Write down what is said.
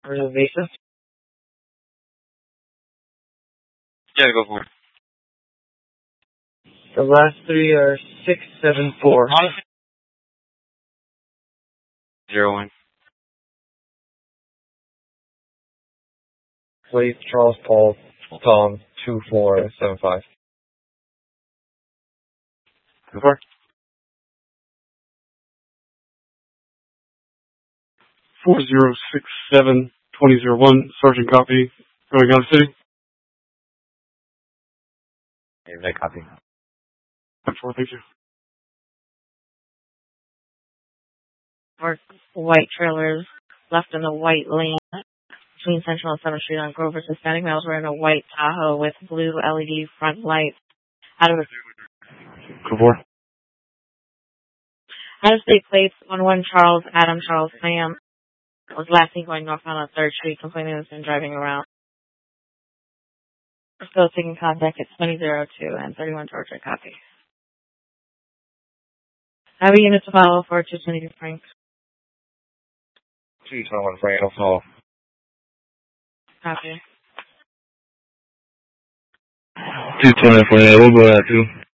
reservation? Yeah, go for it. The last three are 674. 01. Please, Charles Paul Tom 2475. Go for it. 4067-2001, Sergeant copy. Going out of city. Okay, copy. 10-4, thank you. White trailers left in the white lane between Central and 7th Street on Grover. Hispanic males were in a white Tahoe with blue LED front lights. Out of state plates, 11 Charles Adam Charles Sam was last seen going northbound on 3rd Street, complaining he's been driving around. We're still taking contact at 2002 and 31 Georgia, copy. Have a unit to follow for 220 Frank. 221 Frank, I'll follow. Copy. 220 Frank, we'll go out too.